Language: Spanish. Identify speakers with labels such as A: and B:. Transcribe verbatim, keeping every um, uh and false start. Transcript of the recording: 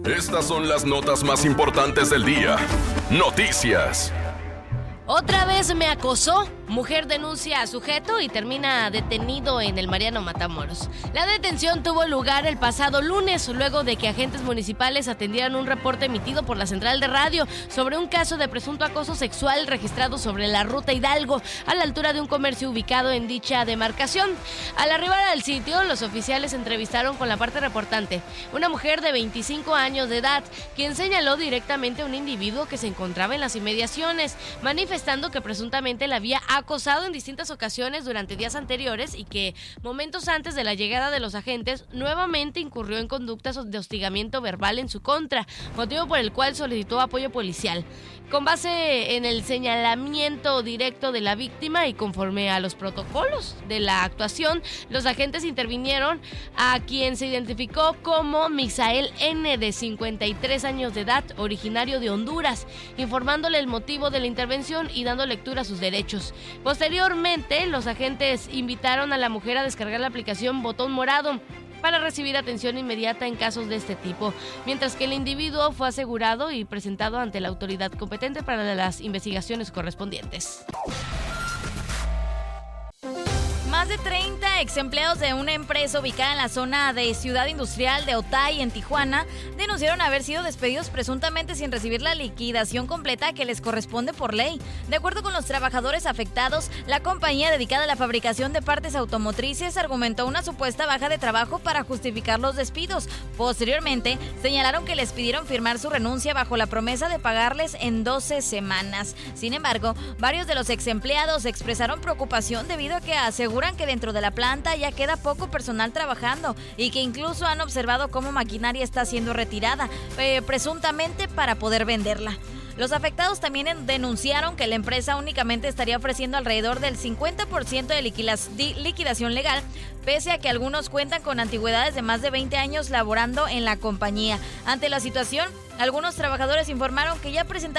A: Estas son las notas más importantes del día. Noticias.
B: Otra vez me acosó. Mujer denuncia a sujeto y termina detenido en el Mariano Matamoros. La detención tuvo lugar el pasado lunes, luego de que agentes municipales atendieran un reporte emitido por la central de radio sobre un caso de presunto acoso sexual registrado sobre la ruta Hidalgo, a la altura de un comercio ubicado en dicha demarcación. Al arribar al sitio, los oficiales entrevistaron con la parte reportante, una mujer de veinticinco años de edad, quien señaló directamente a un individuo que se encontraba en las inmediaciones, manifestando que presuntamente la había acosado en distintas ocasiones durante días anteriores y que momentos antes de la llegada de los agentes nuevamente incurrió en conductas de hostigamiento verbal en su contra, motivo por el cual solicitó apoyo policial. Con base en el señalamiento directo de la víctima y conforme a los protocolos de la actuación, los agentes intervinieron a quien se identificó como Misael N., de cincuenta y tres años de edad, originario de Honduras, informándole el motivo de la intervención y dando lectura a sus derechos. Posteriormente, los agentes invitaron a la mujer a descargar la aplicación Botón Morado para recibir atención inmediata en casos de este tipo, mientras que el individuo fue asegurado y presentado ante la autoridad competente para las investigaciones correspondientes.
C: Más de treinta exempleados de una empresa ubicada en la zona de Ciudad Industrial de Otay, en Tijuana, denunciaron haber sido despedidos presuntamente sin recibir la liquidación completa que les corresponde por ley. De acuerdo con los trabajadores afectados, la compañía dedicada a la fabricación de partes automotrices argumentó una supuesta baja de trabajo para justificar los despidos. Posteriormente, señalaron que les pidieron firmar su renuncia bajo la promesa de pagarles en doce semanas. Sin embargo, varios de los exempleados expresaron preocupación debido a que aseguran que dentro de la planta ya queda poco personal trabajando y que incluso han observado cómo maquinaria está siendo retirada, eh, presuntamente para poder venderla. Los afectados también denunciaron que la empresa únicamente estaría ofreciendo alrededor del cincuenta por ciento de liquidación legal, pese a que algunos cuentan con antigüedades de más de veinte años laborando en la compañía. Ante la situación, algunos trabajadores informaron que ya presentaron